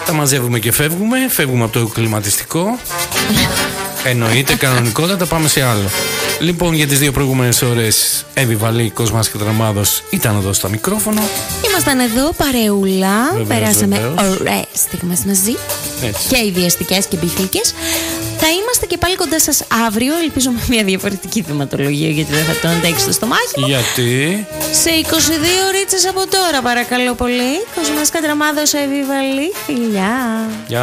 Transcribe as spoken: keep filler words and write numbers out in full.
Τα μαζεύουμε και φεύγουμε. Φεύγουμε από το κλιματιστικό. Εννοείται, κανονικότατα, πάμε σε άλλο. Λοιπόν, για τις δύο προηγούμενες ώρες, Εύη Βαλή, Κοσμάς και Τραμάδος ήταν εδώ στα μικρόφωνα. Ήμασταν εδώ, παρεούλα. Βεβαίως, Περάσαμε βεβαίως. ωραίες στιγμές μαζί. Έτσι. Και ιδιαστικές και μπιχλικές. Θα είμαστε και πάλι κοντά σας αύριο. Ελπίζω με μια διαφορετική θεματολογία, γιατί δεν θα το αντέξει το στομάχι μου. Γιατί? Σε είκοσι δύο ωρίτσες από τώρα, παρακαλώ πολύ. Κοσμάς και Τραμάδος, Εύη Βαλή. Φιλιά.